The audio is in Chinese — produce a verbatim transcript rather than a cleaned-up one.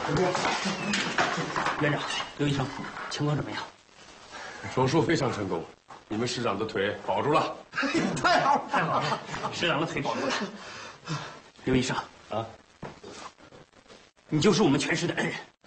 院长，刘医生，情况怎么样？ 手术非常成功，你们师长的腿保住了。 太好了， 太好了，师长的腿保住了。刘医生啊，你就是我们全市的恩人，